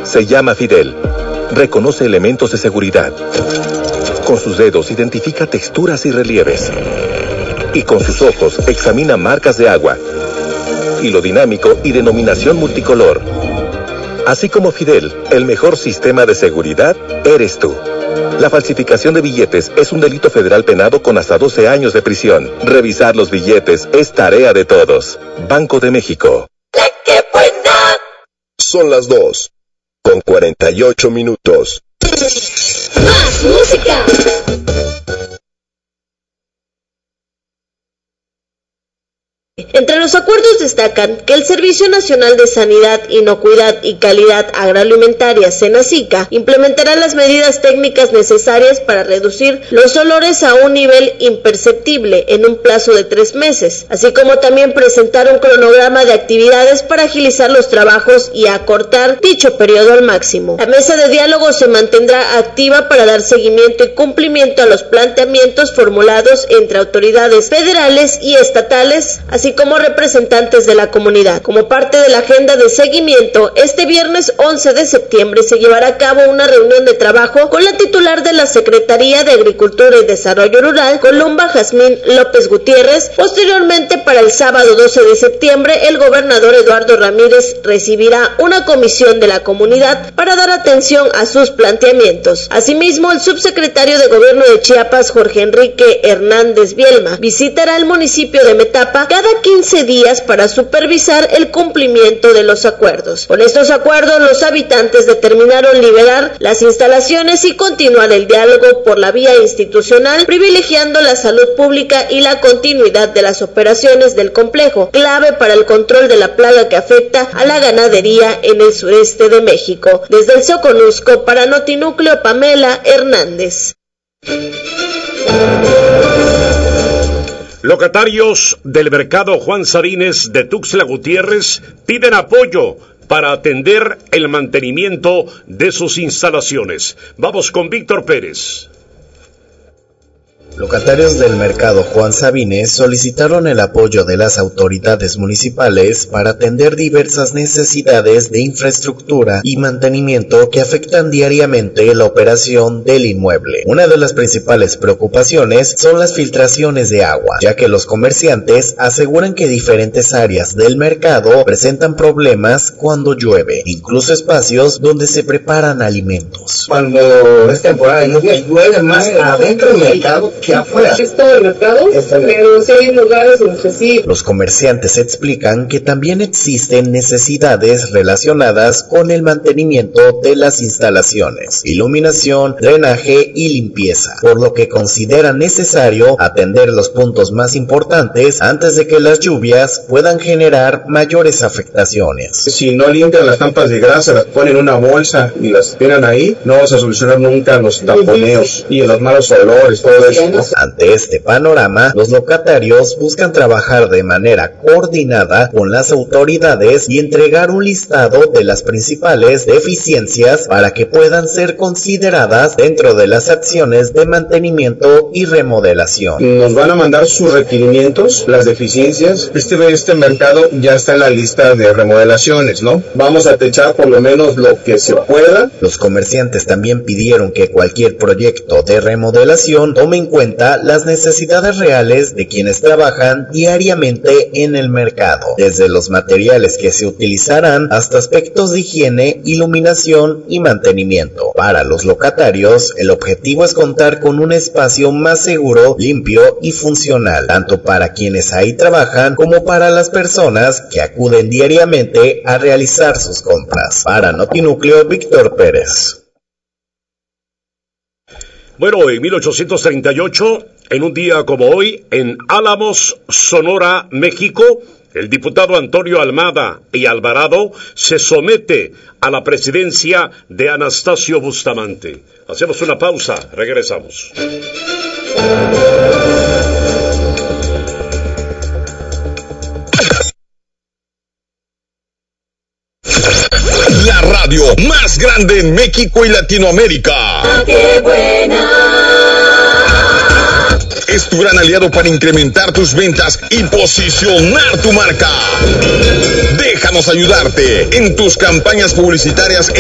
Se llama Fidel. Reconoce elementos de seguridad. Con sus dedos identifica texturas y relieves. Y con sus ojos examina marcas de agua. Hilo dinámico y denominación multicolor. Así como Fidel, el mejor sistema de seguridad eres tú. La falsificación de billetes es un delito federal penado con hasta 12 años de prisión. Revisar los billetes es tarea de todos. Banco de México. ¡Qué buena! Son las 2:48. ¡Más música! Entre los acuerdos destacan que el Servicio Nacional de Sanidad, Inocuidad y Calidad Agroalimentaria, SENACICA, implementará las medidas técnicas necesarias para reducir los olores a un nivel imperceptible en un plazo de 3 meses, así como también presentar un cronograma de actividades para agilizar los trabajos y acortar dicho periodo al máximo. La mesa de diálogo se mantendrá activa para dar seguimiento y cumplimiento a los planteamientos formulados entre autoridades federales y estatales, así como representantes de la comunidad. Como parte de la agenda de seguimiento, este viernes 11 de septiembre se llevará a cabo una reunión de trabajo con la titular de la Secretaría de Agricultura y Desarrollo Rural, Columba Jazmín López Gutiérrez. Posteriormente, para el sábado 12 de septiembre, el gobernador Eduardo Ramírez recibirá una comisión de la comunidad para dar atención a sus planteamientos. Asimismo, el subsecretario de Gobierno de Chiapas, Jorge Enrique Hernández Bielma, visitará el municipio de Metapa cada 15 días para supervisar el cumplimiento de los acuerdos. Con estos acuerdos, los habitantes determinaron liberar las instalaciones y continuar el diálogo por la vía institucional, privilegiando la salud pública y la continuidad de las operaciones del complejo, clave para el control de la plaga que afecta a la ganadería en el sureste de México. Desde el Soconusco, para Notinúcleo, Pamela Hernández. Locatarios del mercado Juan Sabines de Tuxtla Gutiérrez piden apoyo para atender el mantenimiento de sus instalaciones. Vamos con Víctor Pérez. Locatarios del mercado Juan Sabines solicitaron el apoyo de las autoridades municipales para atender diversas necesidades de infraestructura y mantenimiento que afectan diariamente la operación del inmueble. Una de las principales preocupaciones son las filtraciones de agua, ya que los comerciantes aseguran que diferentes áreas del mercado presentan problemas cuando llueve, incluso espacios donde se preparan alimentos. Cuando es temporada de lluvia, llueve más adentro del mercado que afuera. Es todo el mercado, pero sí hay lugares en los que sí. Los comerciantes explican que también existen necesidades relacionadas con el mantenimiento de las instalaciones, iluminación, drenaje y limpieza, por lo que consideran necesario atender los puntos más importantes antes de que las lluvias puedan generar mayores afectaciones. Si no limpian las tampas de grasa, las ponen en una bolsa y las tiran ahí, no vas a solucionar nunca los taponeos y los malos olores, todo eso. Ante este panorama, los locatarios buscan trabajar de manera coordinada con las autoridades y entregar un listado de las principales deficiencias para que puedan ser consideradas dentro de las acciones de mantenimiento y remodelación. Nos van a mandar sus requerimientos, las deficiencias. Este mercado ya está en la lista de remodelaciones, ¿no? Vamos a techar por lo menos lo que se pueda. Los comerciantes también pidieron que cualquier proyecto de remodelación tome en cuenta las necesidades reales de quienes trabajan diariamente en el mercado, desde los materiales que se utilizarán hasta aspectos de higiene, iluminación y mantenimiento. Para los locatarios, el objetivo es contar con un espacio más seguro, limpio y funcional, tanto para quienes ahí trabajan como para las personas que acuden diariamente a realizar sus compras. Para Notinúcleo, Víctor Pérez. Bueno, en 1838, en un día como hoy, en Álamos, Sonora, México, el diputado Antonio Almada y Alvarado se somete a la presidencia de Anastasio Bustamante. Hacemos una pausa, regresamos. La radio más grande en México y Latinoamérica. ¡Qué buena! Es tu gran aliado para incrementar tus ventas y posicionar tu marca. Déjanos ayudarte en tus campañas publicitarias